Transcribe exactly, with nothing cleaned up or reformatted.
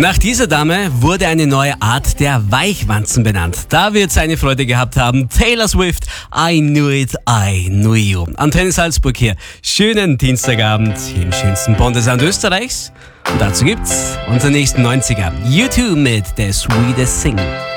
Nach dieser Dame wurde eine neue Art der Weichwanzen benannt. Da wird seine Freude gehabt haben. Taylor Swift, I Knew It, I Knew You. Antenne Salzburg hier. Schönen Dienstagabend hier im schönsten Bundesland Österreichs. Und dazu gibt's unseren nächsten neunziger. U zwei mit The Sweetest Thing.